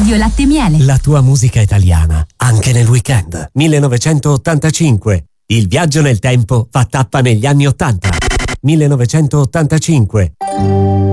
Radio Latte e Miele. La tua musica italiana, anche nel weekend. 1985. Il viaggio nel tempo fa tappa negli anni 80. 1985.